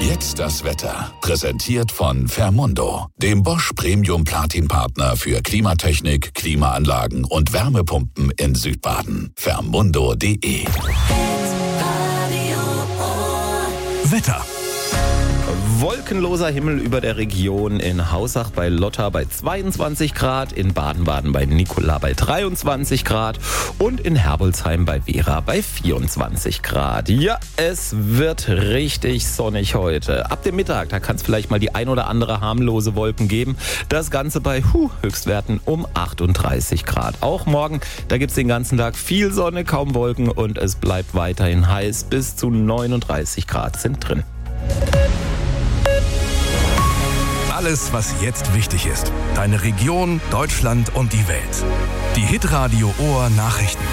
Jetzt das Wetter. Präsentiert von Fermundo, dem Bosch Premium Platin Partner für Klimatechnik, Klimaanlagen und Wärmepumpen in Südbaden. Fermundo.de. Wetter. Wolkenloser Himmel über der Region, in Hausach bei Lotta bei 22 Grad, in Baden-Baden bei Nikola bei 23 Grad und in Herbolzheim bei Vera bei 24 Grad. Ja, es wird richtig sonnig heute. Ab dem Mittag, da kann es vielleicht mal die ein oder andere harmlose Wolken geben. Das Ganze bei Höchstwerten um 38 Grad. Auch morgen, da gibt es den ganzen Tag viel Sonne, kaum Wolken und es bleibt weiterhin heiß. Bis zu 39 Grad sind drin. Alles, was jetzt wichtig ist. Deine Region, Deutschland und die Welt. Die Hitradio Ohr Nachrichten.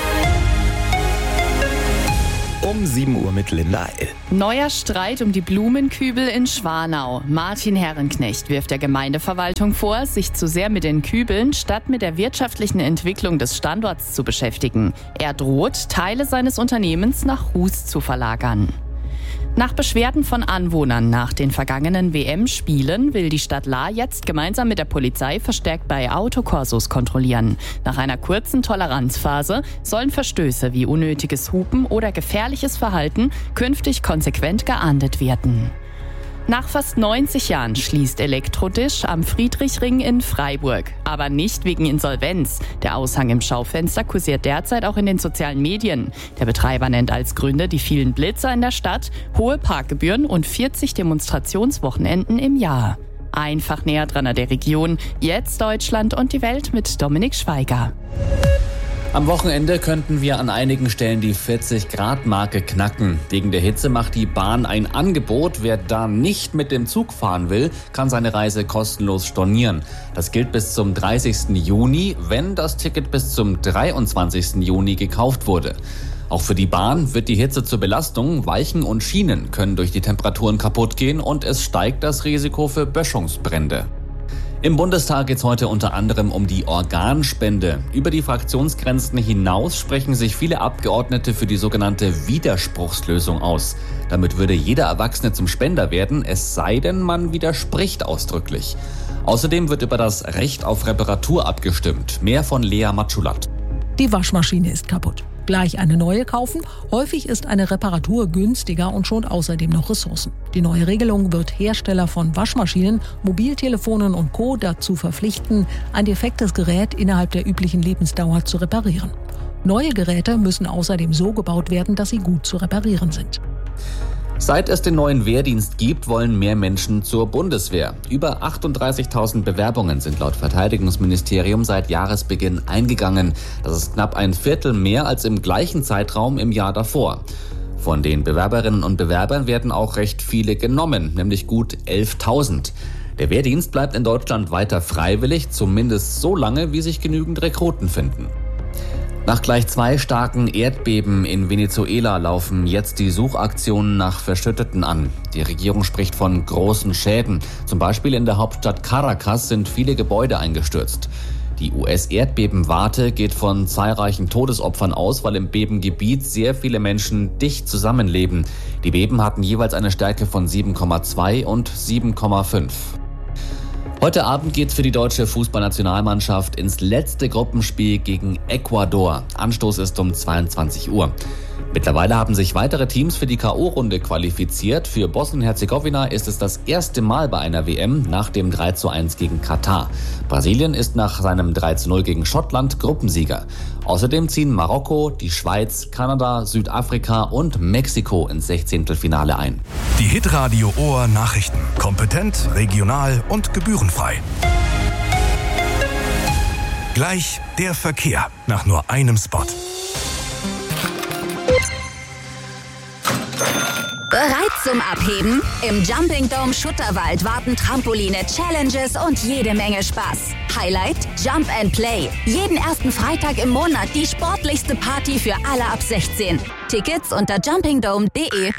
Um 7 Uhr mit Linda L. Neuer Streit um die Blumenkübel in Schwanau. Martin Herrenknecht wirft der Gemeindeverwaltung vor, sich zu sehr mit den Kübeln statt mit der wirtschaftlichen Entwicklung des Standorts zu beschäftigen. Er droht, Teile seines Unternehmens nach Hus zu verlagern. Nach Beschwerden von Anwohnern nach den vergangenen WM-Spielen will die Stadt Lahr jetzt gemeinsam mit der Polizei verstärkt bei Autokorsos kontrollieren. Nach einer kurzen Toleranzphase sollen Verstöße wie unnötiges Hupen oder gefährliches Verhalten künftig konsequent geahndet werden. Nach fast 90 Jahren schließt Elektrodisch am Friedrichring in Freiburg. Aber nicht wegen Insolvenz. Der Aushang im Schaufenster kursiert derzeit auch in den sozialen Medien. Der Betreiber nennt als Gründe die vielen Blitzer in der Stadt, hohe Parkgebühren und 40 Demonstrationswochenenden im Jahr. Einfach näher dran an der Region. Jetzt Deutschland und die Welt mit Dominik Schweiger. Am Wochenende könnten wir an einigen Stellen die 40-Grad-Marke knacken. Wegen der Hitze macht die Bahn ein Angebot. Wer da nicht mit dem Zug fahren will, kann seine Reise kostenlos stornieren. Das gilt bis zum 30. Juni, wenn das Ticket bis zum 23. Juni gekauft wurde. Auch für die Bahn wird die Hitze zur Belastung. Weichen und Schienen können durch die Temperaturen kaputt gehen und es steigt das Risiko für Böschungsbrände. Im Bundestag geht es heute unter anderem um die Organspende. Über die Fraktionsgrenzen hinaus sprechen sich viele Abgeordnete für die sogenannte Widerspruchslösung aus. Damit würde jeder Erwachsene zum Spender werden, es sei denn, man widerspricht ausdrücklich. Außerdem wird über das Recht auf Reparatur abgestimmt. Mehr von Lea Matschulat. Die Waschmaschine ist kaputt. Gleich eine neue kaufen? Häufig ist eine Reparatur günstiger und schont außerdem noch Ressourcen. Die neue Regelung wird Hersteller von Waschmaschinen, Mobiltelefonen und Co. dazu verpflichten, ein defektes Gerät innerhalb der üblichen Lebensdauer zu reparieren. Neue Geräte müssen außerdem so gebaut werden, dass sie gut zu reparieren sind. Seit es den neuen Wehrdienst gibt, wollen mehr Menschen zur Bundeswehr. Über 38.000 Bewerbungen sind laut Verteidigungsministerium seit Jahresbeginn eingegangen. Das ist knapp ein Viertel mehr als im gleichen Zeitraum im Jahr davor. Von den Bewerberinnen und Bewerbern werden auch recht viele genommen, nämlich gut 11.000. Der Wehrdienst bleibt in Deutschland weiter freiwillig, zumindest so lange, wie sich genügend Rekruten finden. Nach gleich 2 starken Erdbeben in Venezuela laufen jetzt die Suchaktionen nach Verschütteten an. Die Regierung spricht von großen Schäden. Zum Beispiel in der Hauptstadt Caracas sind viele Gebäude eingestürzt. Die US-Erdbebenwarte geht von zahlreichen Todesopfern aus, weil im Bebengebiet sehr viele Menschen dicht zusammenleben. Die Beben hatten jeweils eine Stärke von 7,2 und 7,5. Heute Abend geht's für die deutsche Fußballnationalmannschaft ins letzte Gruppenspiel gegen Ecuador. Anstoß ist um 22 Uhr. Mittlerweile haben sich weitere Teams für die K.O.-Runde qualifiziert. Für Bosnien-Herzegowina ist es das erste Mal bei einer WM nach dem 3:1 gegen Katar. Brasilien ist nach seinem 3:0 gegen Schottland Gruppensieger. Außerdem ziehen Marokko, die Schweiz, Kanada, Südafrika und Mexiko ins 16. ein. Die Hitradio Ohr Nachrichten. Kompetent, regional und gebührenfrei. Gleich der Verkehr nach nur einem Spot. Bereit zum Abheben? Im Jumping Dome Schutterwald warten Trampoline, Challenges und jede Menge Spaß. Highlight? Jump and Play. Jeden ersten Freitag im Monat die sportlichste Party für alle ab 16. Tickets unter jumpingdome.de.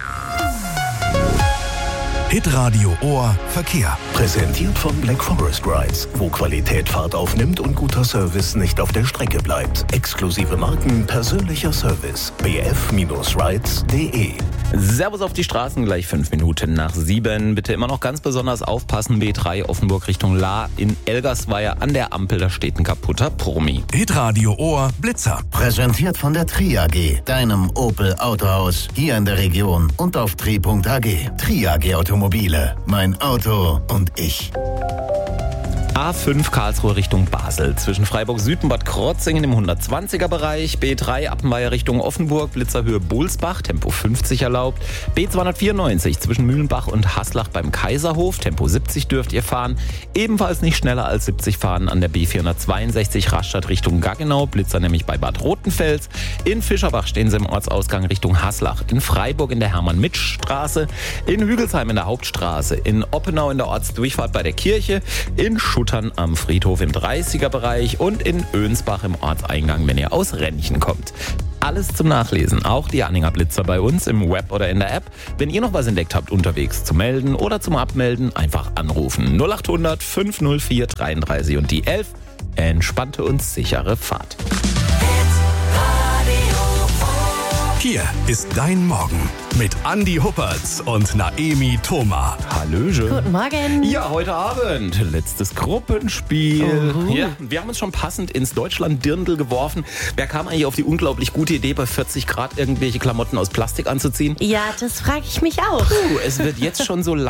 Hitradio Ohr Verkehr. Präsentiert von Black Forest Rides, wo Qualität Fahrt aufnimmt und guter Service nicht auf der Strecke bleibt. Exklusive Marken, persönlicher Service. bf-rides.de Servus auf die Straßen, gleich 5 Minuten nach 7. Bitte immer noch ganz besonders aufpassen. B3 Offenburg Richtung La in Elgersweier an der Ampel, da steht ein kaputter Promi. Hitradio Ohr Blitzer. Präsentiert von der Tri AG, deinem Opel Autohaus, hier in der Region und auf tri.ag. Tri AG Automobile, mein Auto und ich. A5 Karlsruhe Richtung Basel. Zwischen Freiburg Süd und Bad Krotzingen im 120er Bereich. B3 Appenweier Richtung Offenburg, Blitzerhöhe Bohlsbach, Tempo 50 erlaubt. B294 zwischen Mühlenbach und Haslach beim Kaiserhof, Tempo 70 dürft ihr fahren. Ebenfalls nicht schneller als 70 fahren an der B462 Rastatt Richtung Gaggenau, Blitzer nämlich bei Bad Rotenfels. In Fischerbach stehen sie im Ortsausgang Richtung Haslach. In Freiburg in der Hermann-Mitsch-Straße. In Hügelsheim in der Hauptstraße. In Oppenau in der Ortsdurchfahrt bei der Kirche. In Schuttern am Friedhof im 30er-Bereich und in Önsbach im Ortseingang, wenn ihr aus Rennchen kommt. Alles zum Nachlesen, auch die Anhänger Blitzer bei uns im Web oder in der App. Wenn ihr noch was entdeckt habt unterwegs zu melden oder zum Abmelden, einfach anrufen. 0800 504 33 und die 11. Entspannte und sichere Fahrt. Hier ist dein Morgen mit Andi Huppertz und Naemi Thoma. Hallöche. Guten Morgen. Ja, heute Abend letztes Gruppenspiel. Ja, wir haben uns schon passend ins Deutschland-Dirndl geworfen. Wer kam eigentlich auf die unglaublich gute Idee, bei 40 Grad irgendwelche Klamotten aus Plastik anzuziehen? Ja, das frage ich mich auch. Es wird jetzt schon so